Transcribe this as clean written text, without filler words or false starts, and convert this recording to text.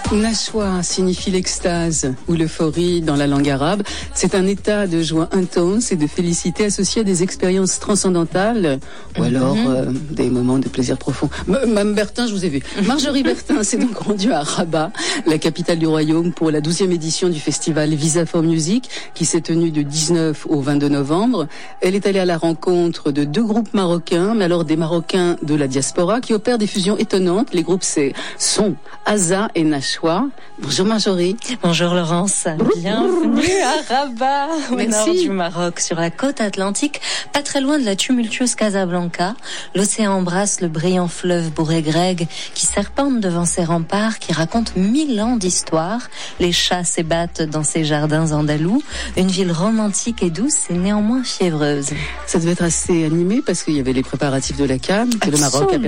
Nashwa signifie l'extase ou l'euphorie dans la langue arabe. C'est un état de joie intense et de félicité associé à des expériences transcendantales ou alors des moments de plaisir profond. Mme Bertin, je vous ai vu. Marjorie Bertin s'est donc rendue à Rabat, la capitale du royaume, pour la 12e édition du festival Visa for Music qui s'est tenu du 19 au 22 novembre. Elle est allée à la rencontre de 2 groupes marocains, mais alors des Marocains de la diaspora qui opèrent des fusions étonnantes. Les groupes sont Aza et Nashwa. Bonjour Marjorie. Bonjour Laurence. Bienvenue à Rabat, au nord du Maroc, sur la côte atlantique, pas très loin de la tumultueuse Casablanca. L'océan embrasse le brillant fleuve Bourg-et-Greg qui serpente devant ses remparts, qui raconte 1000 ans d'histoire. Les chats s'ébattent dans ses jardins andalous. Une ville romantique et douce et néanmoins fiévreuse. Ça devait être assez animé parce qu'il y avait les préparatifs de la CAN que le Maroc a